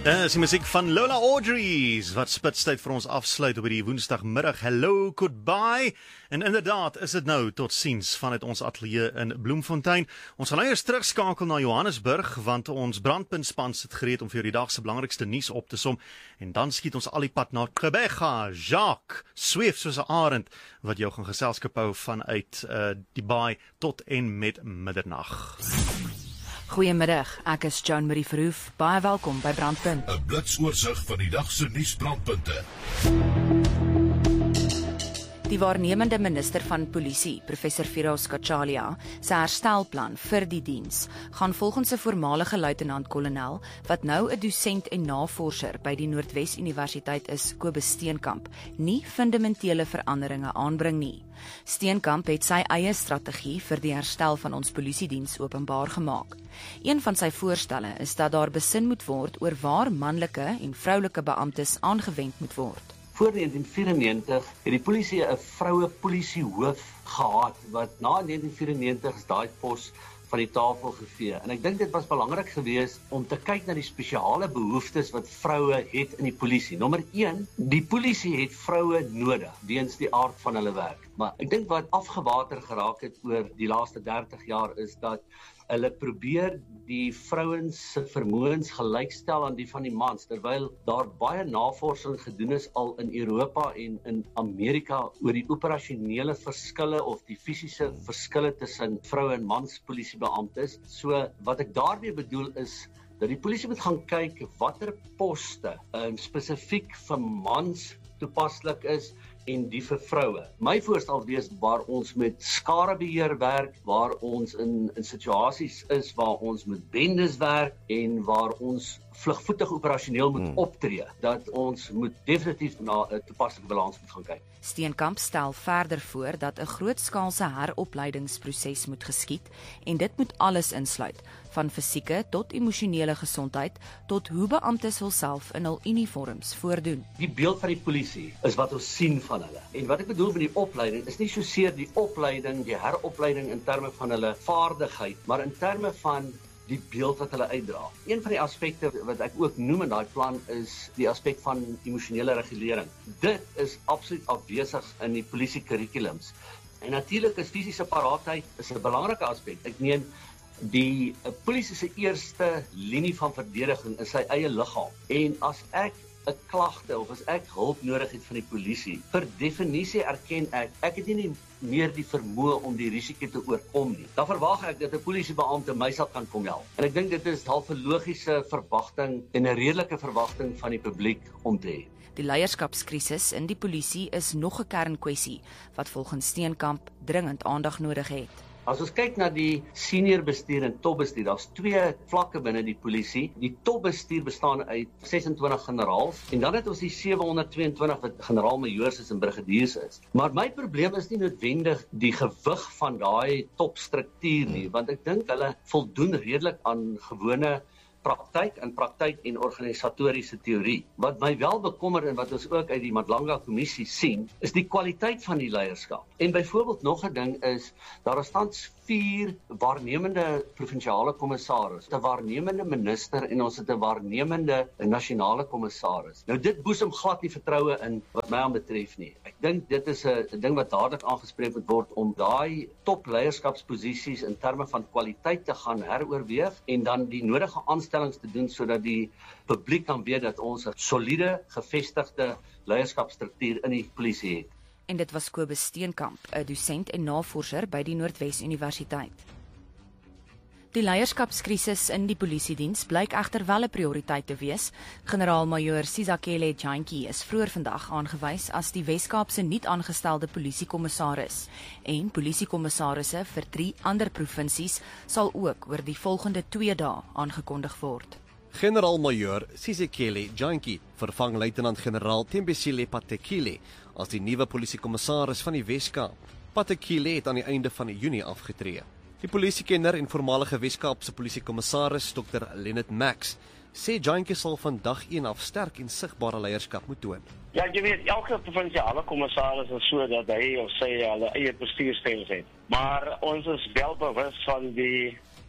Is die musiek van Lola Audrey, wat spitstyd vir ons afsluit op die woensdagmiddag. Hello, goodbye. En inderdaad is dit nou tot ziens vanuit ons ateljee in Bloemfontein. Ons gaan nou eers terugskakel na Johannesburg, want ons brandpuntspan sit gereed om vir jou die dag se belangrikste nuus op te som. En dan skiet ons al die pad na Gqeberha. Jacques sweef soos 'n arend wat jou gaan geselskap hou vanuit die baai tot en met middernag. Goeiemiddag, ek is Joan Marie Verhoef. Baie welkom by Brandpunt. 'n blitsoorsig van die dag se nuusbrandpunte. Die waarnemende minister van Polisie, professor Firoz Kachalia, se herstelplan vir die diens gaan volgens 'n voormalige luitenant-kolonel wat nou 'n dosent en navorser by die Noordwes Universiteit is, Kobus Steenkamp, nie fundamentele veranderinge aanbring nie. Steenkamp het sy eie strategie vir die herstel van ons polisiediens openbaar gemaak. Een van sy voorstelle is dat daar besin moet word oor waar manlike en vroulike beamptes aangewend moet word. Voor 1994 het die polisie 'n vroue polisiehoof gehad, wat na 1994 is daai pos van die tafel gevee. En ek dink dit was belangrik geweest om te kyk na die spesiale behoeftes wat vroue het in die polisie. Nommer 1, die polisie het vroue nodig weens die aard van hulle werk. Maar ek dink wat afgewater geraak het oor die laaste 30 jaar is dat hulle probeer die vrouens se vermoëns gelykstel aan die van die mans, terwyl daar baie navorsing gedoen is al in Europa en in Amerika oor die operasionele verskille of die fisiese verskille tussen vroue en mans polisiebeamptes. So wat ek daarmee bedoel is dat die polisie moet gaan kyk watter poste spesifiek vir mans toepaslik is en die vir vroue. My voorstel wees waar ons met skarebeheer werk, waar ons in situasies is waar ons met bendes werk en waar ons vlugvoetig operasioneel moet optree, dat ons moet definitief na 'n toepaslike balans moet gaan kyk. Steenkamp stel verder voor dat 'n grootskaalse heropleidingsproses moet geskied en dit moet alles insluit, van fisieke tot emosionele gesondheid tot hoe beamptes hulself in hul uniforms voordoen. Die beeld van die polisie is wat ons sien van hulle. En wat ek bedoel met die opleiding is nie soseer die opleiding, die heropleiding in terme van hulle vaardigheid, maar in terme van die beeld wat hulle uitdra. Een van die aspekte wat ek ook noem in daai plan is die aspek van emosionele regulering. Dit is absoluut afwesig in die polisie kurrikulums. En natuurlik is fisiese paraatheid is 'n belangrike aspek. Ek meen die polisie se eerste linie van verdediging is sy eie liggaam. En as ek 'n klagte of as ek hulp nodig het van die polisie, per definisie erken ek het nie meer die vermoë om die risiko te oorkom nie. Dan verwag ek dat 'n polisiebeampte my sal kan kom help. En ek dink dit is half 'n logiese verwagting en 'n redelike verwagting van die publiek om te hê. Die leierskapskrisis in die polisie is nog 'n kernkwessie wat volgens Steenkamp dringend aandag nodig het. As ons kyk na die senior bestuur en topbestuur, daar's 2 vlakke binne die polisie. Die topbestuur bestaan uit 26 generaals en dan het ons die 722 wat generaal-majoors is en brigadiers is. Maar my probleem is nie noodwendig die gewig van daai topstruktuur nie, want ek dink hulle voldoen redelik aan gewone praktyk en organisatoriese teorie. Wat my wel bekommer en wat ons ook uit die Madlanga kommissie sien, is die kwaliteit van die leierskap. En byvoorbeeld nog 'n ding is, daar is tans 4 waarnemende provinsiale kommissaris, 'n waarnemende minister en ons het 'n waarnemende nasionale kommissaris. Nou dit boesem glad nie vertroue in wat my aanbetref nie. Ek dink dit is 'n ding wat dadelik aangespreek moet word om daai topleierskapsposisies in terme van kwaliteit te gaan heroorweeg en dan die nodige aanstellings te doen sodat die publiek kan weet dat ons 'n soliede, gevestigde leierskapsstruktuur in die polisie het. En dit was Kobus Steenkamp, 'n dosent en navorser by die Noordwes Universiteit. Die leierskapskrisis in die polisiediens blyk egter wel 'n prioriteit te wees. Generaal-majoor Sizakele Jantjie is vroeër vandag aangewys as die Wes-Kaapse nuut aangestelde polisiekommissaris. En polisiekommissarisse vir 3 ander provinsies sal ook oor die volgende 2 dae aangekondig word. Generaal-majoor Sizakele Jantjie vervang luitenant-generaal Thembisile Patekile as die nuwe polisiekommissaris van die Wes-Kaap. Patekile het aan die einde van Junie afgetree. Die polisiekenner en voormalige Wes-Kaapse polisiekommissaris Dr. Leonard Max sê Jantjie sal van dag 1 af sterk en sigbare leierskap moet toon. Ja, jy weet, elke provinsiale kommissaris is so dat hy of sy hulle eie bestuurstyl het. Maar ons is wel bewus van die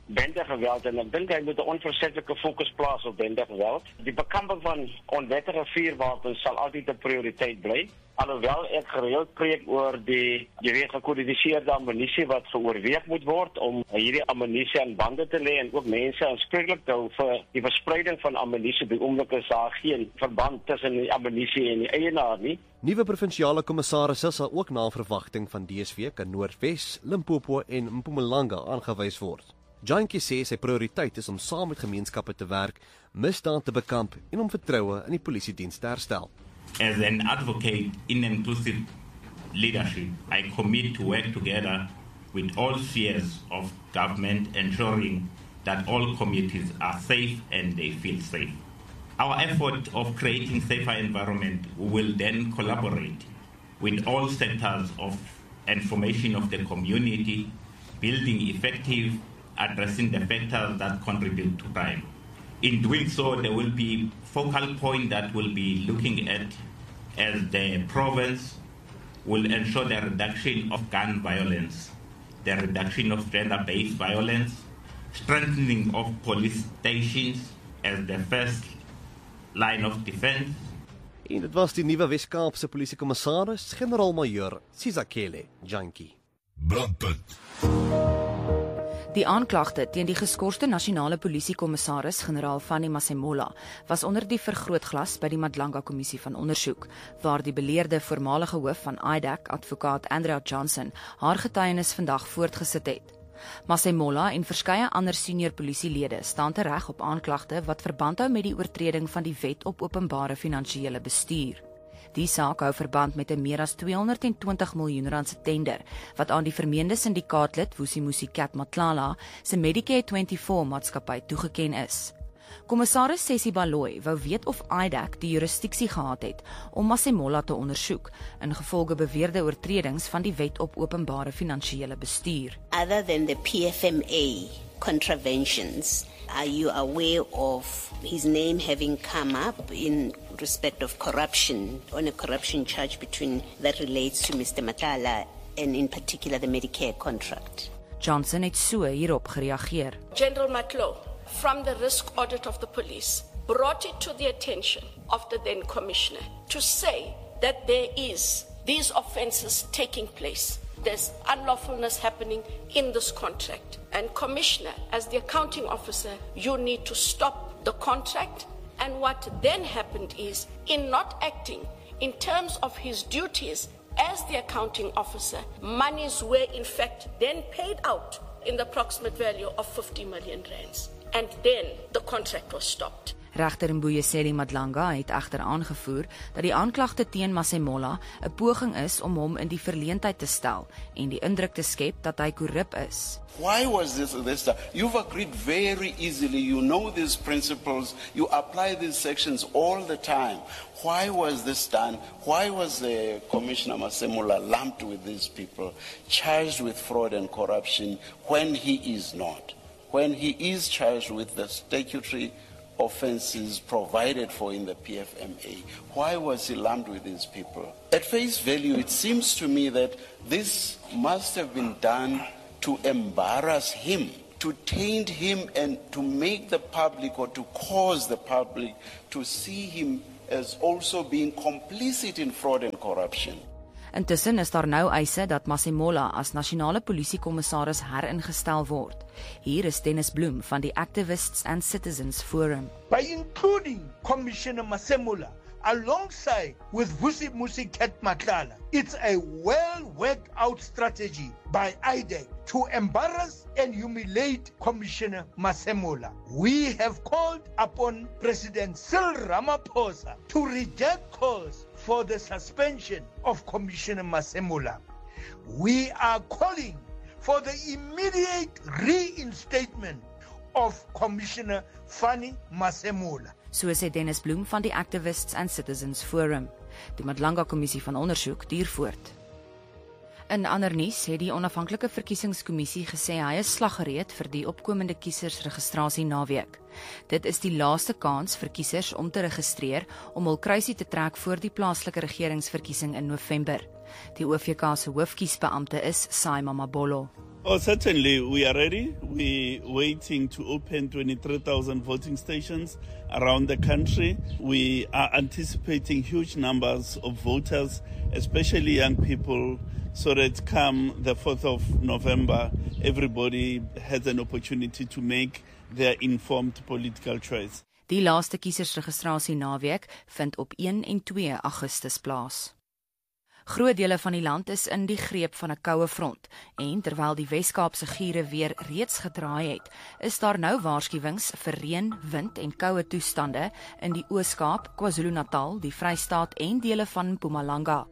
bendegeweld en ek dink hy moet 'n onverzettelijke fokus plaas op bendegeweld. Die bekamping van onwettige vuurwapens sal altyd 'n prioriteit bly. Alhoewel ek gereeld preek oor die gekodifiseerde ammunisie wat geoorweeg moet word om hierdie ammunisie aan bande te lê en ook mense aanspreeklik te hou vir die verspreiding van ammunisie. By oomblik is daar geen verband tussen die ammunisie en die eienaar nie. Nuwe provinsiale kommissarisse sal ook na verwagting van DSW in Noordwes, Limpopo en Mpumalanga aangewys word. Jantjie sê sy prioriteit is om saam met gemeenskappe te werk, misdaad te bekamp en om vertroue in die polisiediens te herstel. As an advocate in inclusive leadership, I commit to work together with all spheres of government, ensuring that all communities are safe and they feel safe. Our effort of creating safer environment will then collaborate with all sectors of information of the community, building effective, addressing the factors that contribute to crime. In doing so, there will be focal point that will be looking at as the province will ensure the reduction of gun violence, the reduction of gender-based violence, strengthening of police stations as the first line of defense. En dit was die nuwe Wes-Kaapse polisiekommissaris, generaal-majoor Sizakele Jantjie. Brandpunt. Die aanklagte teen die geskorste nasionale polisiekommissaris, generaal Fanny Masemola, was onder die vergrootglas by die Madlanga Kommissie van Ondersoek, waar die beleerde voormalige hoof van IDAC, advokaat Andrea Johnson, haar getuienis vandag voortgesit het. Masemola en verskeie ander senior polisielede staan tereg op aanklagte wat verband hou met die oortreding van die wet op openbare finansiële bestuur. Die saak hou verband met 'n meer as 220 miljoen rand se tender wat aan die vermeende syndikaatlid Vusimusi Cat Matlala se Medicare 24 maatskappy toegeken is. Kommissaris Sessie Baloyi wou weet of IDAC die jurisdiksie gehad het om Masemola te ondersoek ingevolge beweerde oortredings van die wet op openbare finansiële bestuur. Other than the PFMA contraventions, are you aware of his name having come up in respect of corruption, on a corruption charge that relates to Mr. Matlala and in particular the Medicare contract? Johnson het so hierop gereageer. General Matlow, from the risk audit of the police, brought it to the attention of the then commissioner to say that there is these offences taking place. There's unlawfulness happening in this contract. And Commissioner, as the accounting officer, you need to stop the contract. And what then happened is, in not acting in terms of his duties as the accounting officer, monies were in fact then paid out in the approximate value of 50 million rands. And then the contract was stopped. Regter Mbuyiseni Madlanga het egter aangevoer dat die aanklagte teen Masemola 'n poging is om hom in die verleentheid te stel en die indruk te skep dat hy korrup is. Why was this? You've agreed very easily. You know these principles. You apply these sections all the time. Why was this done? Why was the Commissioner Masemola lumped with these people, charged with fraud and corruption when he is not? When he is charged with the statutory offences provided for in the PFMA. Why was he lumped with these people? At face value, it seems to me that this must have been done to embarrass him, to taint him and to make the public or to cause the public to see him as also being complicit in fraud and corruption. Intussen is daar nou eise dat Masemola as nasionale polisiekommissaris heringestel word. Hier is Dennis Bloem van die Activists and Citizens Forum. By including Commissioner Masemola alongside with Vusimusi Cat Matlala, it's a well-worked out strategy by IDAC to embarrass and humiliate Commissioner Masemola. We have called upon President Cyril Ramaphosa to reject calls for the suspension of Commissioner Masemola. We are calling for the immediate reinstatement of Commissioner Fanny Masemola. So sê Dennis Bloem van die Activists and Citizens Forum. Die Madlanga Kommissie van Ondersoek duur voort. In ander nuus het die onafhanklike verkiesingskommissie gesê hy is slaggereed vir die opkomende kiesersregistrasie naweek. Dit is die laaste kans vir kiesers om te registreer om hul kruisie te trek voor die plaaslike regeringsverkiesing in November. Die OVK se hoofkiesbeampte is Saima Mabolo. Oh, certainly, we are ready. We're waiting to open 23,000 voting stations around the country. We are anticipating huge numbers of voters, especially young people, so that come the 4th of November, everybody has an opportunity to make their informed political choice. Die laaste kiesersregistrasie naweek vind op 1 en 2 Augustus plaas. Groot dele van die land is in die greep van 'n koue front en terwyl die Wes-Kaapse giere weer reeds gedraai het, is daar nou waarskuwings vir reën, wind en koue toestande in die Oos-Kaap, KwaZulu-Natal, die Vrystaat en dele van Mpumalanga.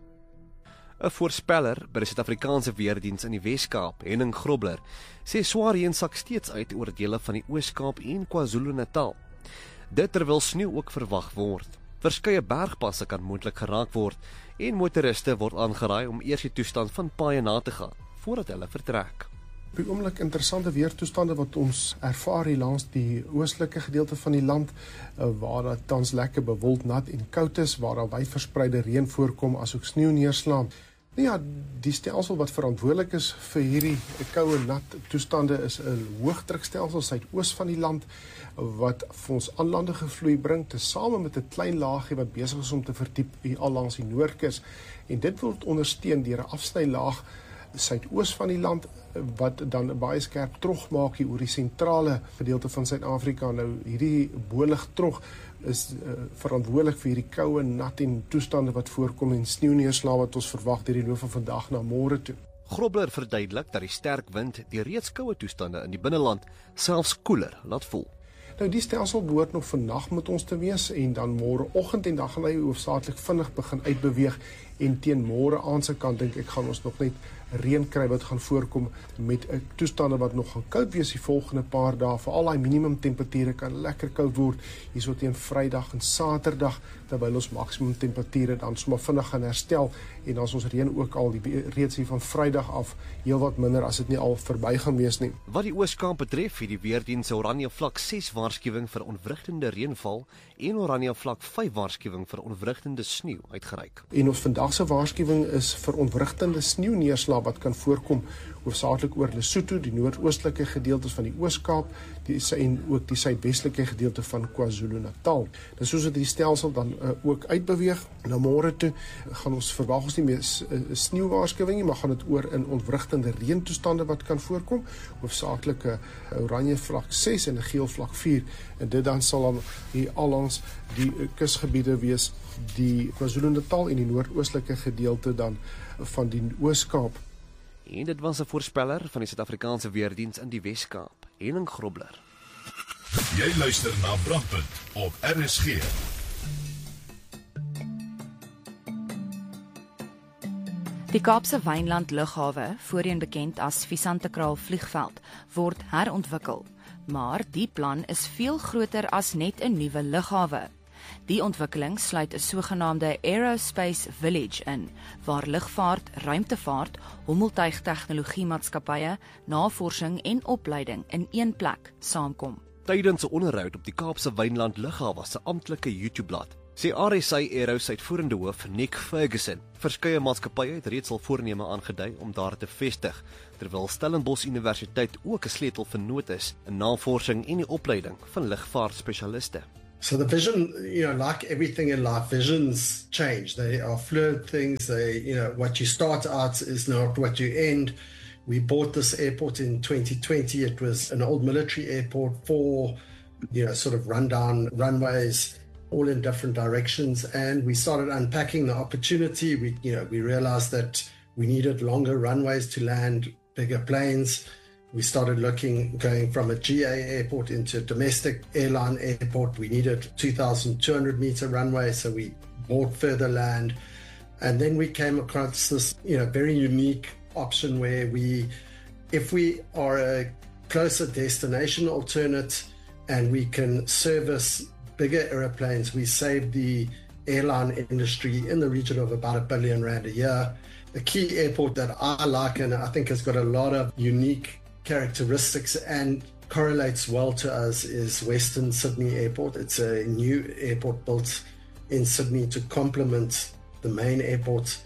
'n Voorspeller by die Suid-Afrikaanse Weerdiens in die Wes-Kaap, Henning Grobler, sê swaar reën sak steeds uit oor dele van die Oos-Kaap en KwaZulu-Natal. Dit terwyl sneeu ook verwag word. Verskeie bergpasse kan moontlik geraak word en motoriste word aangeraai om eers die toestand van paaie na te gaan voordat hulle vertrek. Op die oomblik interessante weertoestande wat ons ervaar hier langs die oostelike gedeelte van die land, waar dit tans lekker bewolk, nat en koud is, waar daar wyd verspreide reën voorkom asook sneeu neerslaan. Nou ja, die stelsel wat verantwoordelik is vir hierdie koue nat toestande is 'n hoëdrukstelsel suidoos van die land wat vir ons aanlandige vloei bring, tesame met 'n klein laagie wat besig is om te verdiep hier al langs die noordkus. En dit word ondersteun deur 'n afsnylaag suidoos van die land wat dan baie skerp trog maak hier oor die sentrale gedeelte van Suid-Afrika. Nou hierdie bolig trog is verantwoordelik vir hierdie koue, nat en toestande wat voorkom en sneeuneerslae wat ons verwag deur die loop van vandag na môre toe. Grobler verduidelik dat die sterk wind die reeds koue toestande in die binneland selfs koeler laat voel. Nou die stelsel behoort nog vandag met ons te wees en dan môreoggend en dan gaan hy hoofsaaklik vinnig begin uitbeweeg en teen môre aan se kant dink ek gaan ons nog net reën kry wat gaan voorkom met 'n toestande wat nog gaan koud wees die volgende paar dae. Veral daai minimum temperature kan lekker koud word hierso teen Vrydag en Saterdag terwyl ons maksimum temperature dan sommer vinnig gaan herstel en as ons reën ook al reeds hier van Vrydag af heelwat minder as dit nie al verby gaan wees nie. Wat die Oos-Kaap betref, het die Weerdiens se oranje vlak 6 waarskuwing vir onwrigtende reënval en oranje vlak 5 waarskuwing vir onwrigtende sneeu uitgereik. En ons vandag se waarskuwing is vir ontwrigtende sneeuneerslae wat kan voorkom hoofsaaklik oor Lesotho, die noordoostelike gedeeltes van die Oos-Kaap, en ook die suidwestelike gedeelte van KwaZulu-Natal. Nou soos dit die stelsel dan ook uitbeweeg na môre toe, gaan ons verwag ons nie meer sneeuwaarskuwing nie, maar gaan dit oor in ontwrigtende reëntoestande wat kan voorkom, hoofsaaklik 'n oranje vlak 6 en 'n geel vlak 4. En dit dan sal dan hier allangs die kusgebiede wees, die KwaZulu-Natal en die noordoostelike gedeelte dan van die Oos-Kaap. En dit was 'n voorspeller van die Suid-Afrikaanse Weerdiens in die Wes-Kaap, Henning Grobler. Jy luister na Brandpunt op RSG. Die Kaapse Wynland Lughawe, voorheen bekend as Visantekraal Vliegveld, word herontwikkel, maar die plan is veel groter as net 'n nuwe lughawe. Die ontwikkeling sluit 'n sogenaamde Aerospace Village in, waar lugvaart, ruimtevaart, hommeltuigtegnologiemaatskappye, navorsing en opleiding in een plek saamkom. Tydens 'n onderhoud op die Kaapse Wynland Lughawe se amptelike YouTube-blad, sê RSA Aero se uitvoerende hoof Nick Ferguson, verskeie maatskappye het reeds al voorneme aangedui om daar te vestig, terwyl Stellenbosch Universiteit ook 'n sleutelvernoot is in navorsing en die opleiding van lugvaartspesialiste. So the vision, like everything in life, visions change. They are fluid things. What you start out is not what you end. We bought this airport in 2020. It was an old military airport, 4, sort of rundown runways, all in different directions. And we started unpacking the opportunity. We realized that we needed longer runways to land bigger planes. We started going from a GA airport into a domestic airline airport. We needed 2,200 meter runway, so we bought further land. And then we came across this, very unique option where if we are a closer destination alternate and we can service bigger airplanes, we save the airline industry in the region of about R1 billion a year. The key airport that I like and I think has got a lot of unique characteristics and correlates well to us is Western Sydney Airport. It's a new airport built in Sydney to complement the main airport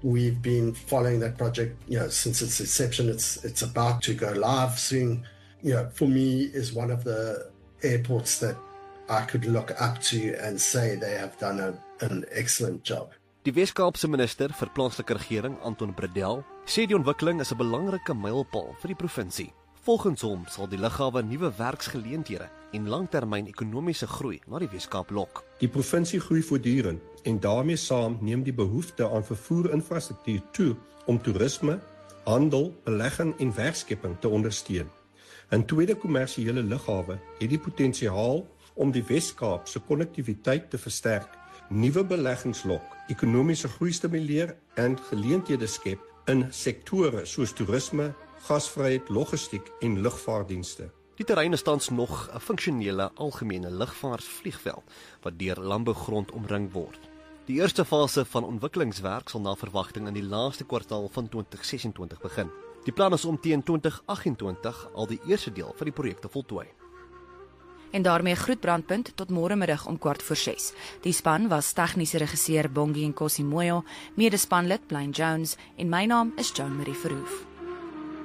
We've been following that project, since its inception. It's about to go live soon. For me, is one of the airports that I could look up to and say they have done an excellent job. Die Wes-Kaapse minister vir plaaslike regering, Anton Bredell, sê die ontwikkeling is 'n belangrike mylpaal vir die provinsie. Volgens hom sal die lughawe nuwe werksgeleenthede en langtermyn ekonomiese groei na die Wes-Kaap lok. Die provinsie groei voortdurend en daarmee saam neem die behoefte aan vervoerinfrastruktuur toe om toerisme, handel, belegging en werkskepping te ondersteun. 'n tweede kommersiële lughawe het die potensiaal om die Wes-Kaap se konnektiwiteit te versterk, nuwe beleggings lok, ekonomiese groei stimuleer en geleenthede skep in sektore soos toerisme, gasvryheid, logistiek en lugvaartdienste. Die terrein is tans nog 'n funksionele algemene lugvaartvliegveld wat deur landbougrond omring word. Die eerste fase van ontwikkelingswerk sal na verwagting in die laaste kwartaal van 2026 begin. Die plan is om teen 2028 al die eerste deel van die projek te voltooi. En daarmee groet Brandpunt tot môre middag om 6:15. Die span was tegniese regisseur Bongi en Kosimoyo, medespanlid Blaine Jones en my naam is Joan Marie Verhoef.